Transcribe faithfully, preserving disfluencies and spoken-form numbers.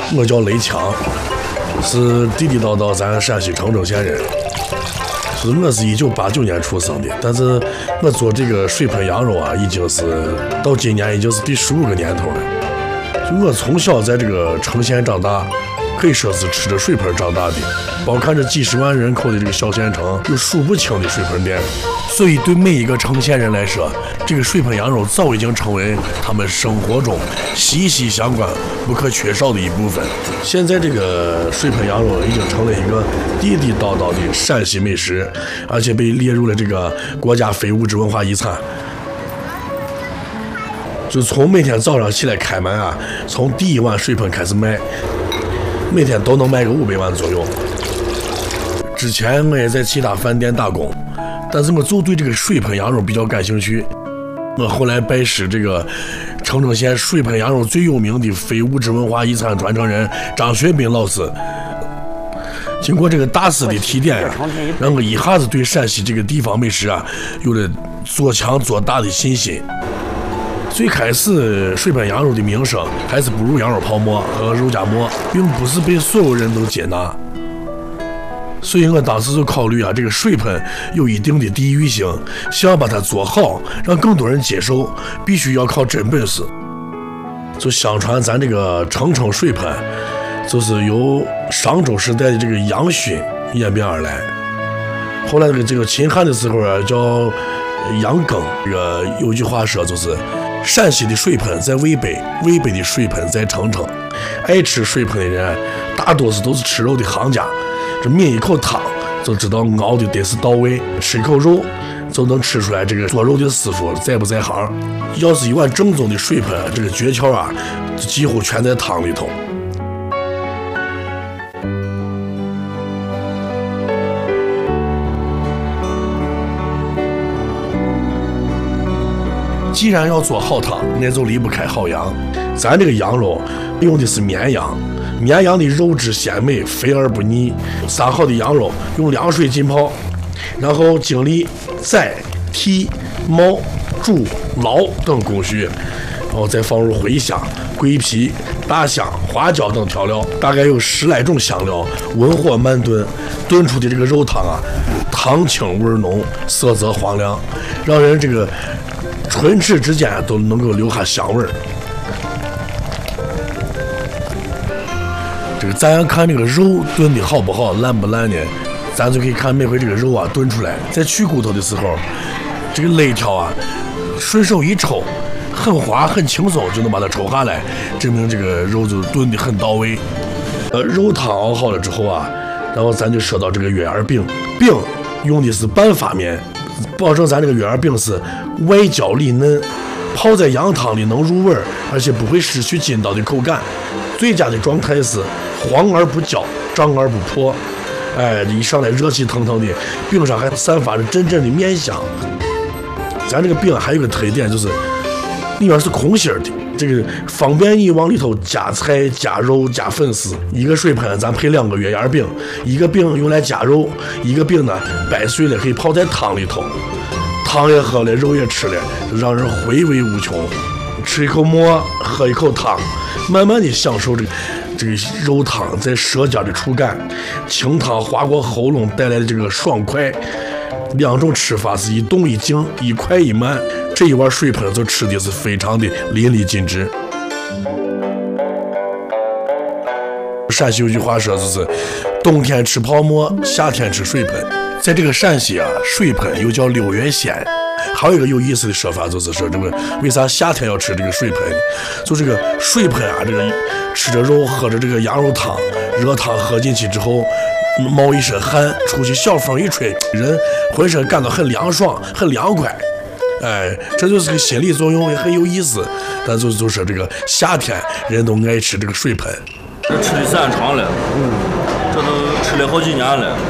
我叫雷强，是地地道道咱陕西澄城县人。是我是一九八九年出生的，但是我做这个水盆羊肉啊，已经是到今年已经是第十五个年头了。就我从小在这个城县长大，可以说是吃着水盆长大的，包看着几十万人口的这个小县城，有数不清的水盆店，所以对每一个城县人来说，这个水盆羊肉早已经成为他们生活中息息相关、不可缺少的一部分。现在这个水盆羊肉已经成了一个地地道道的陕西美食，而且被列入了这个国家非物质文化遗产。就从每天早上起来开门啊，从第一碗水盆开始卖，每天都能卖个五百万左右。之前我也在其他饭店打工，但是我就对这个水盆羊肉比较感兴趣。我后来拜师这个澄城县水盆羊肉最有名的非物质文化遗产传承人张学斌老师。经过这个大师的提点啊，让我一下子对陕西这个地方美食啊有了做强做大的信心。最开始水盆羊肉的名声还是不如羊肉泡馍和肉夹馍，并不是被所有人都接纳。所以我当时就考虑啊，这个水盆有一定的地域性，想要把它做好，让更多人接受，必须要靠真本事。就相传咱这个澄城水盆，就是由商周时代的这个杨勋演变而来。后来这个这个秦汉的时候啊，叫杨庚。这个有句话说，就是陕西的水盆在渭北，渭北的水盆在澄城。爱吃水盆的人，大多数都是吃肉的行家。这抿一口汤就知道熬的得是到位，吃一口肉就能吃出来这个做肉的师傅在不在行。要是一碗正宗的水盆，这个诀窍啊，几乎全在汤里头。既然要做好汤，那就离不开好羊。咱这个羊肉用的是绵羊，绵羊的肉质鲜美，肥而不腻。杀好的羊肉用凉水浸泡，然后经历宰、剔、冒、煮、捞等工序，然后再放入茴香、桂皮、大香、花椒等调料，大概有十来种香料，文火慢炖，炖出的这个肉汤啊，汤清味浓，色泽黄亮，让人这个唇齿之间都能够留下香味儿。这个咱要看这个肉炖的好不好、烂不烂呢？咱就可以看每回这个肉啊炖出来，在去骨头的时候，这个肋条啊顺手一抽，很滑很轻松就能把它抽下来，证明这个肉就炖的很到位。呃，肉汤熬好了之后啊，然后咱就说到这个月牙饼，饼用的是半发面，保证咱这个月牙饼是外焦里嫩，泡在羊汤里能入味，而且不会失去筋道的口感。最佳的状态是黄而不焦，胀而不破。哎，一上来热气腾腾的，饼上还散发着阵阵的面香。咱这个饼还有个特点，就是里面是空心的，这个方便你往里头加菜、加肉、加粉丝。一个水盆咱配两个月牙饼，一个饼用来加肉，一个饼呢掰碎了可以泡在汤里头，汤也喝了，肉也吃了，让人回味无穷。吃一口馍，喝一口汤，慢慢的享受这个这个肉汤在舌尖的触感，清汤划过喉咙带来的这个爽快。两种吃法是一动一静，一快一慢，这一碗水盆就吃的是非常的淋漓尽致。陕西有句话说，就是冬天吃泡馍，夏天吃水盆。在这个陕西啊，水盆又叫六月鲜。还有一个有意思的说法，就是说这个为啥夏天要吃这个水盆？就这个水盆啊，这个吃着肉，喝着这个羊肉汤，热汤喝进去之后，冒一身汗，出去小风一吹，人浑身感到很凉爽，很凉快。哎，这就是个心理作用，也很有意思。但就就说这个夏天人都爱吃这个水盆。 这吃的时间长了，嗯，这都吃了好几年了。